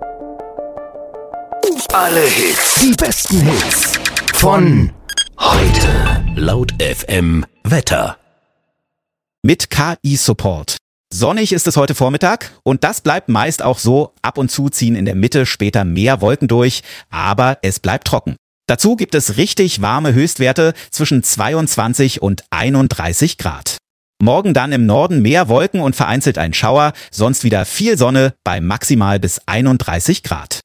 Alle Hits, die besten Hits von heute. Laut FM Wetter. Mit KI-Support. Sonnig ist es heute Vormittag und das bleibt meist auch so. Ab und zu ziehen in der Mitte später mehr Wolken durch, aber es bleibt trocken. Dazu gibt es richtig warme Höchstwerte zwischen 22 und 31 Grad. Morgen dann im Norden mehr Wolken und vereinzelt ein Schauer, sonst wieder viel Sonne bei maximal bis 31 Grad.